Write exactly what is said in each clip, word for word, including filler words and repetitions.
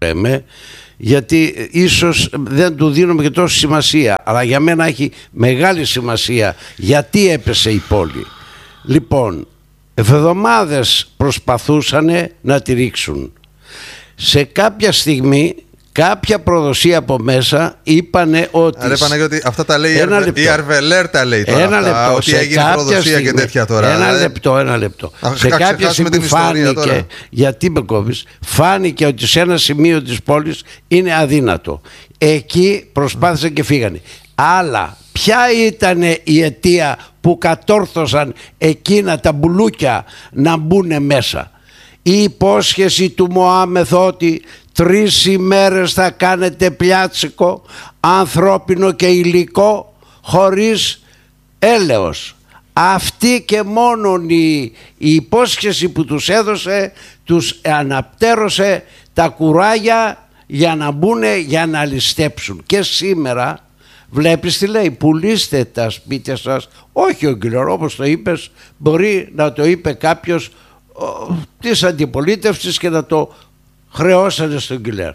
λέμε, γιατί ίσως δεν του δίνουμε και τόσο σημασία, αλλά για μένα έχει μεγάλη σημασία γιατί έπεσε η πόλη. Λοιπόν, εβδομάδες προσπαθούσαν να τη ρίξουν. Σε κάποια στιγμή κάποια προδοσία από μέσα είπανε ότι... Άρα Παναγιώτη, αυτά τα λέει η Αρβελέρ, τα λέει τώρα ένα αυτά, λεπτό, ότι έγινε προδοσία στιγμή, και τέτοια τώρα. Ένα δηλαδή... λεπτό, ένα λεπτό. Α, σε κάποια στιγμή φάνηκε, γιατί με κόβεις, φάνηκε ότι σε ένα σημείο της πόλης είναι αδύνατο. Εκεί προσπάθησαν και φύγανε. Αλλά ποια ήταν η αιτία που κατόρθωσαν εκείνα τα μπουλούκια να μπουν μέσα? Η υπόσχεση του Μωάμεθ ότι τρεις ημέρες θα κάνετε πλιάτσικο, ανθρώπινο και υλικό, χωρίς έλεος. Αυτή και μόνον η, η υπόσχεση που τους έδωσε, τους αναπτέρωσε τα κουράγια για να μπουνε, για να ληστέψουν. Και σήμερα βλέπεις τι λέει, πουλήστε τα σπίτια σας. Όχι ο Γκυλερ, όπως το είπες, μπορεί να το είπε κάποιος ο, της αντιπολίτευσης και να το χρεώσανε στον Γκυλερ.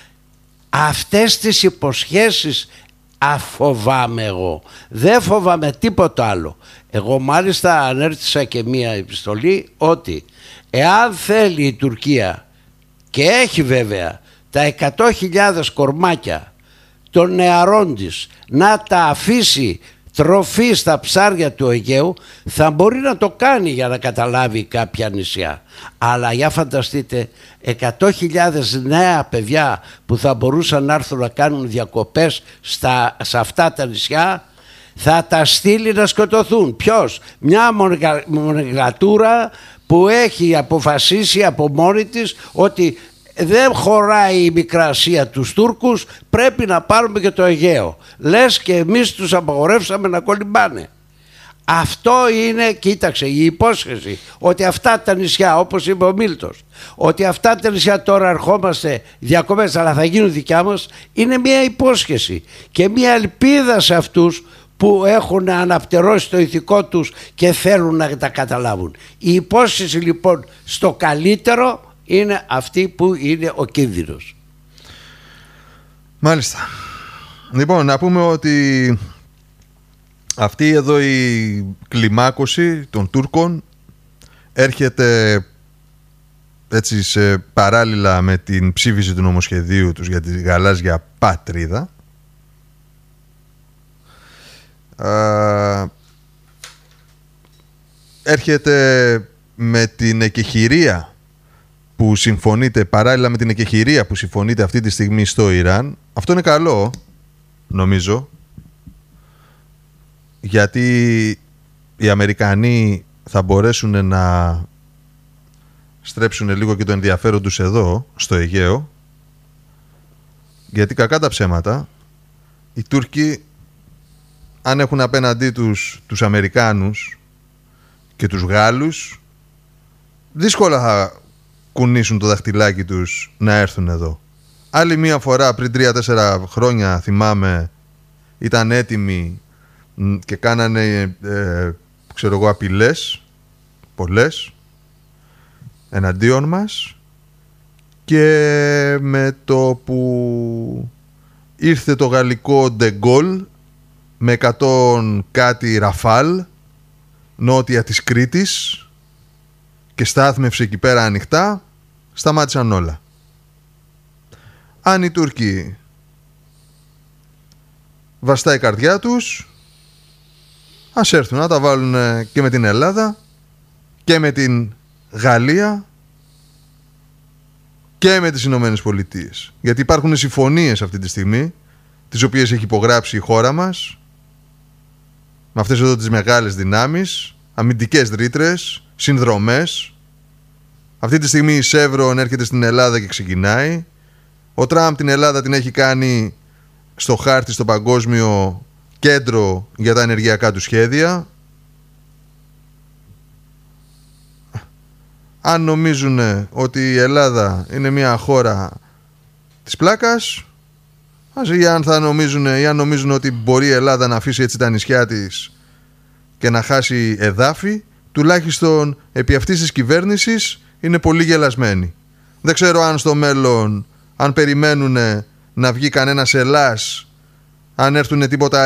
Αυτές τις υποσχέσεις αφοβάμαι εγώ, δεν φοβάμαι τίποτα άλλο. Εγώ μάλιστα ανέρτησα και μία επιστολή ότι εάν θέλει η Τουρκία, και έχει βέβαια, τα εκατό χιλιάδες κορμάκια των νεαρών της να τα αφήσει τροφή στα ψάρια του Αιγαίου, θα μπορεί να το κάνει για να καταλάβει κάποια νησιά. Αλλά για φανταστείτε, εκατό χιλιάδες νέα παιδιά που θα μπορούσαν να έρθουν να κάνουν διακοπές στα, σε αυτά τα νησιά, θα τα στείλει να σκοτωθούν. Ποιος? Μια μονεγρατούρα που έχει αποφασίσει από μόνη της ότι δεν χωράει η Μικρασία τους Τούρκους, πρέπει να πάρουμε και το Αιγαίο. Λες και εμείς τους απαγορεύσαμε να κολυμπάνε. Αυτό είναι, κοίταξε, η υπόσχεση ότι αυτά τα νησιά, όπως είπε ο Μίλτος, ότι αυτά τα νησιά τώρα ερχόμαστε διακοπές αλλά θα γίνουν δικιά μας, είναι μια υπόσχεση και μια ελπίδα σε αυτούς που έχουν αναπτερώσει το ηθικό τους και θέλουν να τα καταλάβουν. Η υπόσχεση λοιπόν στο καλύτερο είναι αυτή που είναι ο κίνδυνος. Μάλιστα. Λοιπόν, να πούμε ότι αυτή εδώ η κλιμάκωση των Τούρκων έρχεται έτσι σε παράλληλα με την ψήφιση του νομοσχεδίου τους για τη γαλάζια πατρίδα. Α, έρχεται με την εκεχηρία που συμφωνείται, παράλληλα με την εκεχηρία που συμφωνείται αυτή τη στιγμή στο Ιράν. Αυτό είναι καλό, νομίζω, γιατί οι Αμερικανοί θα μπορέσουν να στρέψουν λίγο και το ενδιαφέρον τους εδώ, στο Αιγαίο, γιατί κακά τα ψέματα, οι Τούρκοι, αν έχουν απέναντί τους τους Αμερικάνους και τους Γάλλους, δύσκολα θα κουνήσουν το δαχτυλάκι τους να έρθουν εδώ. Άλλη μία φορά πριν τρία τέσσερα χρόνια, θυμάμαι, ήταν έτοιμοι και κάνανε ε, ξέρω εγώ απειλές πολλές εναντίον μας, και με το που ήρθε το γαλλικό Ντεγκόλ με εκατό κάτι Ραφάλ νότια της Κρήτης και στάθμευσε εκεί πέρα ανοιχτά, σταμάτησαν όλα. Αν οι Τούρκοι βαστάει η καρδιά τους, ας έρθουν να τα βάλουν και με την Ελλάδα και με την Γαλλία και με τις Ηνωμένες Πολιτείες. Γιατί υπάρχουν συμφωνίες αυτή τη στιγμή, τις οποίες έχει υπογράψει η χώρα μας με αυτές εδώ τις μεγάλες δυνάμεις, αμυντικές ρήτρες, συνδρομές. Αυτή τη στιγμή η Σεύρον έρχεται στην Ελλάδα και ξεκινάει. Ο Τραμπ την Ελλάδα την έχει κάνει στο χάρτη, στο παγκόσμιο κέντρο για τα ενεργειακά του σχέδια. Αν νομίζουν ότι η Ελλάδα είναι μια χώρα της πλάκας, ή αν θα νομίζουν, ή αν νομίζουν ότι μπορεί η Ελλάδα να αφήσει έτσι τα νησιά της και να χάσει εδάφη, τουλάχιστον επί αυτής της κυβέρνησης είναι πολύ γελασμένοι. Δεν ξέρω αν στο μέλλον αν περιμένουν να βγει κανένας Ελλάς, αν έρθουν τίποτα